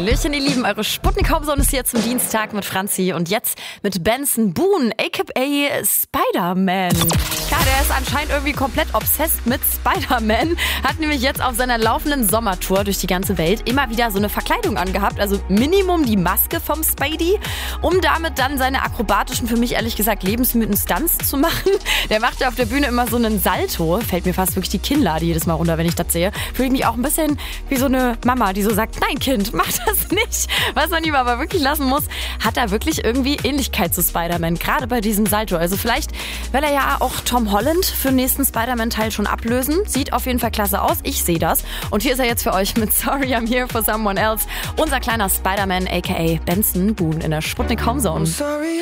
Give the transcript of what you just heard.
Hallöchen, ihr Lieben, eure Sputnik-Homezone ist hier zum Dienstag mit Franzi und jetzt mit Benson Boone, a.k.a. Spider-Man. Ja, der ist anscheinend irgendwie komplett obsessed mit Spider-Man, hat nämlich jetzt auf seiner laufenden Sommertour durch die ganze Welt immer wieder so eine Verkleidung angehabt, also Minimum die Maske vom Spidey, um damit dann seine akrobatischen, für mich ehrlich gesagt, lebensmüden Stunts zu machen. Der macht ja auf der Bühne immer so einen Salto, fällt mir fast wirklich die Kinnlade jedes Mal runter, wenn ich das sehe. Fühle ich mich auch ein bisschen wie so eine Mama, die so sagt, nein Kind, mach das nicht. Was man ihm aber wirklich lassen muss, hat er wirklich irgendwie Ähnlichkeit zu Spider-Man, gerade bei diesem Salto. Also vielleicht will er ja auch Tom Holland für den nächsten Spider-Man-Teil schon ablösen. Sieht auf jeden Fall klasse aus, ich sehe das. Und hier ist er jetzt für euch mit Sorry, I'm Here for Someone Else. Unser kleiner Spider-Man, a.k.a. Benson Boone in der Sputnik Homezone.